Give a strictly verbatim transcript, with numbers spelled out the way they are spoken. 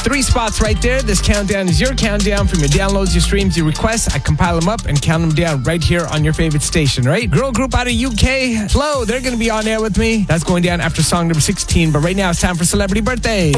Three spots right there. This countdown is your countdown from your downloads, your streams, your requests. I compile them up and count them down right here on your favorite station, right? Girl group out of U K, Flow, they're going to be on air with me. That's going down after song number sixteen. But right now, it's time for Celebrity Birthday.